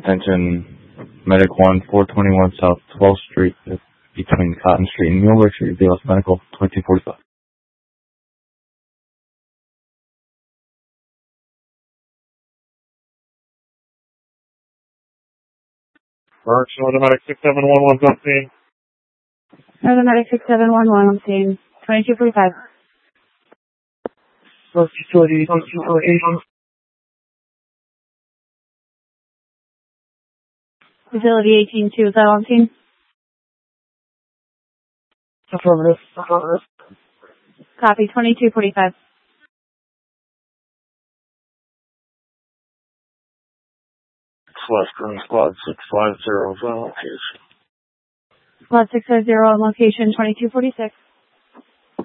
Attention, Medic 1, 421 South 12th Street, between Cotton Street and Mulberry Street, BLS Medical, 2245. Merch, Northern Medic 6711 on scene. Northern Medic 6711 on scene, 2245. First utility, Facility 182, is that on scene? Affirmative. Copy, 2245. Western Squad 650 is on location. Squad 650 on location, 2246.